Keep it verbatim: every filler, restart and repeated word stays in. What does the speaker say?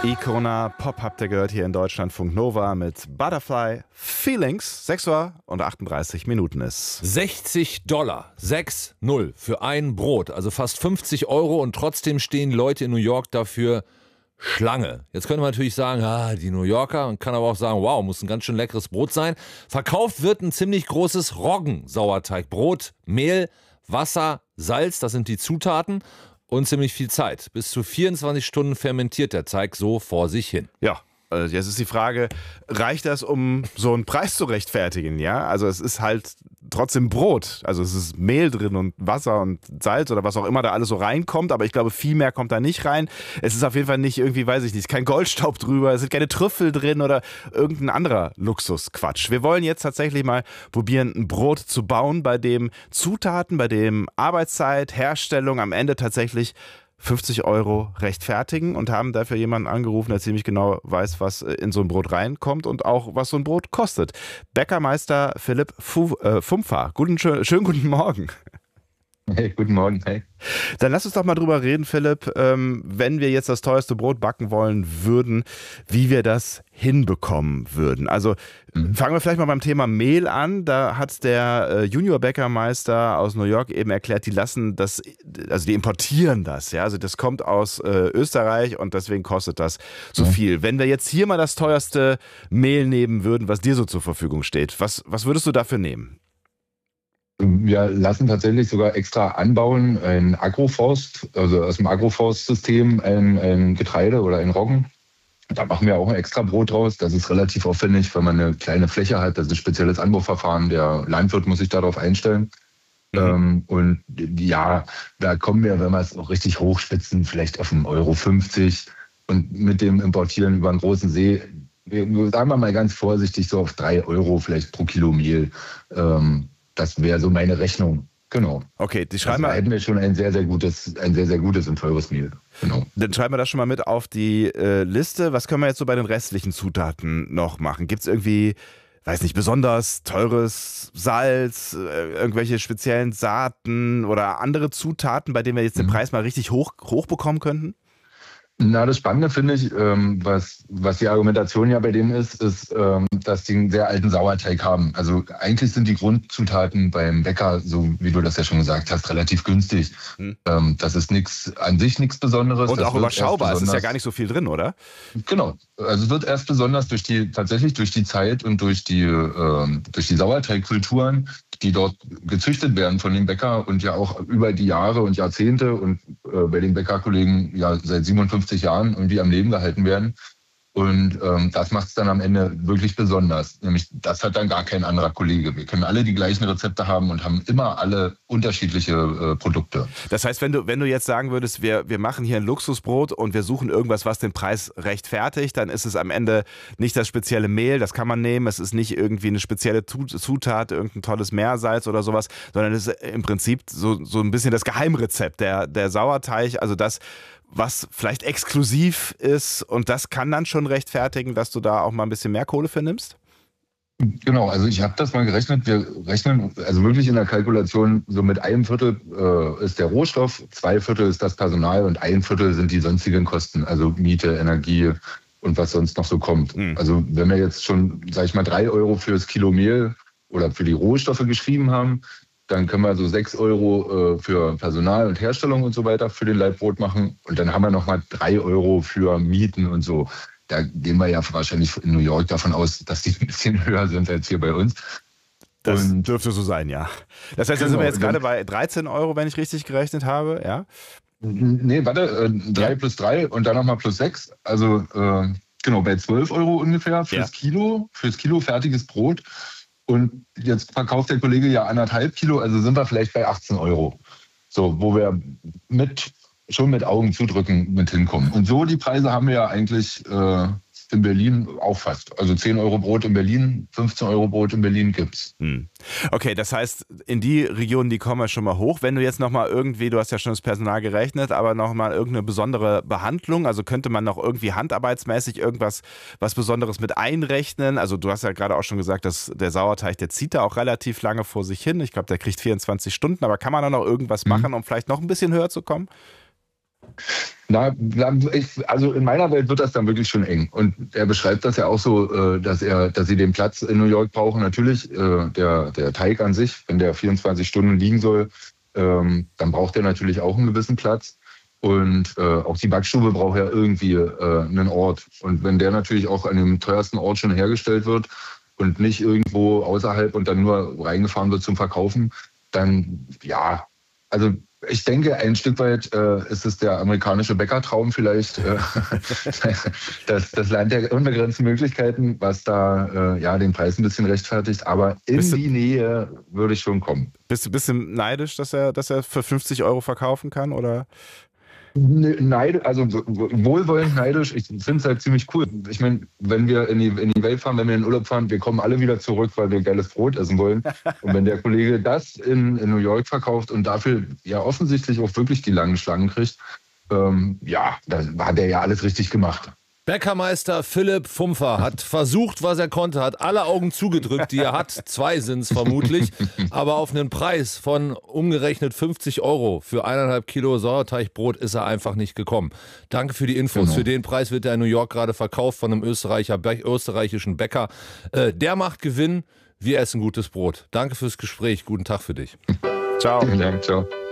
Icona Pop habt ihr gehört hier in Deutschlandfunk Nova mit Butterfly Feelings. sechs Uhr und achtunddreißig Minuten ist. sechzig Dollar, sechs null für ein Brot, also fast fünfzig Euro und trotzdem stehen Leute in New York dafür Schlange. Jetzt könnte man natürlich sagen, ah, die New Yorker, und kann aber auch sagen, wow, muss ein ganz schön leckeres Brot sein. Verkauft wird ein ziemlich großes Roggensauerteigbrot, Mehl, Wasser, Salz, das sind die Zutaten. Und ziemlich viel Zeit. Bis zu vierundzwanzig Stunden fermentiert der Teig so vor sich hin. Ja, jetzt ist die Frage, reicht das, um so einen Preis zu rechtfertigen? Ja, also es ist halt trotzdem Brot. Also es ist Mehl drin und Wasser und Salz oder was auch immer da alles so reinkommt. Aber ich glaube, viel mehr kommt da nicht rein. Es ist auf jeden Fall nicht irgendwie, weiß ich nicht, kein Goldstaub drüber. Es sind keine Trüffel drin oder irgendein anderer Luxusquatsch. Wir wollen jetzt tatsächlich mal probieren, ein Brot zu bauen, bei dem Zutaten, bei dem Arbeitszeit, Herstellung am Ende tatsächlich fünfzig Euro rechtfertigen und haben dafür jemanden angerufen, der ziemlich genau weiß, was in so ein Brot reinkommt und auch, was so ein Brot kostet. Bäckermeister Philipp Fu, äh, Fumpfer. Guten, schön, schönen guten Morgen. Hey, guten Morgen. Hey. Dann lass uns doch mal drüber reden, Philipp, ähm, wenn wir jetzt das teuerste Brot backen wollen würden, wie wir das hinbekommen würden. Also mhm. fangen wir vielleicht mal beim Thema Mehl an. Da hat der äh, Junior-Bäckermeister aus New York eben erklärt, die lassen das, also die importieren das. Ja? Also das kommt aus äh, Österreich und deswegen kostet das so mhm. viel. Wenn wir jetzt hier mal das teuerste Mehl nehmen würden, was dir so zur Verfügung steht, was, was würdest du dafür nehmen? Wir lassen tatsächlich sogar extra anbauen, ein Agroforst, also aus dem Agroforst-System ein, ein Getreide oder ein Roggen. Da machen wir auch ein extra Brot draus. Das ist relativ aufwendig, weil man eine kleine Fläche hat. Das ist ein spezielles Anbauverfahren. Der Landwirt muss sich darauf einstellen. Mhm. Ähm, und ja, da kommen wir, wenn wir es auch richtig hochspitzen, vielleicht auf einen Euro fünfzig. Und mit dem Importieren über einen großen See, sagen wir mal ganz vorsichtig, so auf drei Euro vielleicht pro Kilo Mehl. Ähm, Das wäre so meine Rechnung. Genau. Okay, die schreiben also, wir. Da hätten wir schon ein sehr, sehr gutes, ein sehr, sehr gutes und teures Mehl. Genau. Dann schreiben wir das schon mal mit auf die äh, Liste. Was können wir jetzt so bei den restlichen Zutaten noch machen? Gibt es irgendwie, weiß nicht, besonders teures Salz, äh, irgendwelche speziellen Saaten oder andere Zutaten, bei denen wir jetzt den mhm. Preis mal richtig hoch, hoch bekommen könnten? Na, das Spannende finde ich, ähm, was, was die Argumentation ja bei denen ist, ist, ähm, dass die einen sehr alten Sauerteig haben. Also eigentlich sind die Grundzutaten beim Bäcker, so wie du das ja schon gesagt hast, relativ günstig. Hm. Ähm, das ist nichts an sich nichts Besonderes. Und das auch überschaubar, es ist ja gar nicht so viel drin, oder? Genau. Also es wird erst besonders durch die, tatsächlich durch die Zeit und durch die, ähm, durch die Sauerteigkulturen, die dort gezüchtet werden von dem Bäcker und ja auch über die Jahre und Jahrzehnte und äh, bei den Bäckerkollegen ja seit siebenundfünfzig Jahren irgendwie am Leben gehalten werden. Und ähm, das macht es dann am Ende wirklich besonders. Nämlich, das hat dann gar kein anderer Kollege. Wir können alle die gleichen Rezepte haben und haben immer alle unterschiedliche äh, Produkte. Das heißt, wenn du, wenn du jetzt sagen würdest, wir, wir machen hier ein Luxusbrot und wir suchen irgendwas, was den Preis rechtfertigt, dann ist es am Ende nicht das spezielle Mehl, das kann man nehmen, es ist nicht irgendwie eine spezielle Zutat, irgendein tolles Meersalz oder sowas, sondern es ist im Prinzip so, so ein bisschen das Geheimrezept, der, der Sauerteig, also das, was vielleicht exklusiv ist und das kann dann schon rechtfertigen, dass du da auch mal ein bisschen mehr Kohle für nimmst? Genau, also ich habe das mal gerechnet. Wir rechnen also wirklich in der Kalkulation so mit einem Viertel äh, ist der Rohstoff, zwei Viertel ist das Personal und ein Viertel sind die sonstigen Kosten, also Miete, Energie und was sonst noch so kommt. Mhm. Also wenn wir jetzt schon, sag ich mal, drei Euro fürs Kilo Mehl oder für die Rohstoffe geschrieben haben, dann können wir so sechs Euro äh, für Personal und Herstellung und so weiter für den Leibbrot machen. Und dann haben wir nochmal drei Euro für Mieten und so. Da gehen wir ja wahrscheinlich in New York davon aus, dass die ein bisschen höher sind als hier bei uns. Das und dürfte so sein, ja. Das heißt, genau, sind wir jetzt gerade bei dreizehn Euro, wenn ich richtig gerechnet habe, ja? Nee, warte, äh, drei ja. plus drei und dann nochmal plus sechs. Also äh, genau, bei zwölf Euro ungefähr fürs ja. Kilo, fürs Kilo fertiges Brot. Und jetzt verkauft der Kollege ja anderthalb Kilo, also sind wir vielleicht bei achtzehn Euro. So, wo wir mit, schon mit Augen zudrücken mit hinkommen. Und so die Preise haben wir ja eigentlich äh, in Berlin auch fast. Also zehn Euro Brot in Berlin, fünfzehn Euro Brot in Berlin gibt's. Hm. Okay, das heißt, in die Regionen, die kommen ja schon mal hoch. Wenn du jetzt nochmal irgendwie, du hast ja schon das Personal gerechnet, aber nochmal irgendeine besondere Behandlung, also könnte man noch irgendwie handarbeitsmäßig irgendwas was Besonderes mit einrechnen? Also du hast ja gerade auch schon gesagt, dass der Sauerteig, der zieht da auch relativ lange vor sich hin. Ich glaube, der kriegt vierundzwanzig Stunden, aber kann man da noch irgendwas machen, um vielleicht noch ein bisschen höher zu kommen? Na, ich, also in meiner Welt wird das dann wirklich schon eng. Und er beschreibt das ja auch so, dass er, dass sie den Platz in New York brauchen. Natürlich, der, der Teig an sich, wenn der vierundzwanzig Stunden liegen soll, dann braucht er natürlich auch einen gewissen Platz. Und auch die Backstube braucht ja irgendwie einen Ort. Und wenn der natürlich auch an dem teuersten Ort schon hergestellt wird und nicht irgendwo außerhalb und dann nur reingefahren wird zum Verkaufen, dann ja, also ich denke, ein Stück weit äh, ist es der amerikanische Bäckertraum vielleicht, äh, das, das Land der unbegrenzten Möglichkeiten, was da äh, ja den Preis ein bisschen rechtfertigt. Aber in bist die du, Nähe würde ich schon kommen. Bist du ein bisschen neidisch, dass er, dass er für fünfzig Euro verkaufen kann, oder? Neid, also wohlwollend neidisch. Ich finde es halt ziemlich cool. Ich meine, wenn wir in die, in die Welt fahren, wenn wir in den Urlaub fahren, wir kommen alle wieder zurück, weil wir geiles Brot essen wollen. Und wenn der Kollege das in, in New York verkauft und dafür ja offensichtlich auch wirklich die langen Schlangen kriegt, ähm, ja, da hat er ja alles richtig gemacht. Bäckermeister Philipp Fumpfer hat versucht, was er konnte, hat alle Augen zugedrückt, die er hat. Zwei sind es vermutlich. Aber auf einen Preis von umgerechnet fünfzig Euro für eineinhalb Kilo Sauerteigbrot ist er einfach nicht gekommen. Danke für die Infos. Genau. Für den Preis wird er in New York gerade verkauft von einem Österreicher, österreichischen Bäcker. Äh, der macht Gewinn. Wir essen gutes Brot. Danke fürs Gespräch. Guten Tag für dich. Ciao. Vielen Dank. Ciao.